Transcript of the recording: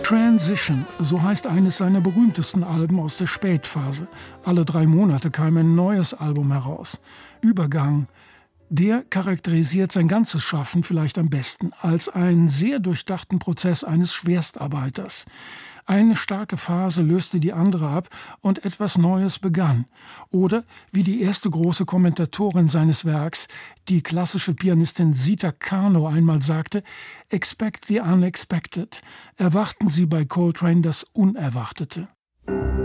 Transition, so heißt eines seiner berühmtesten Alben aus der Spätphase. Alle 3 Monate kam ein neues Album heraus. Übergang, der charakterisiert sein ganzes Schaffen vielleicht am besten als einen sehr durchdachten Prozess eines Schwerstarbeiters. Eine starke Phase löste die andere ab und etwas Neues begann. Oder, wie die erste große Kommentatorin seines Werks, die klassische Pianistin Zita Karno einmal sagte, "Expect the unexpected." Erwarten Sie bei Coltrane das Unerwartete.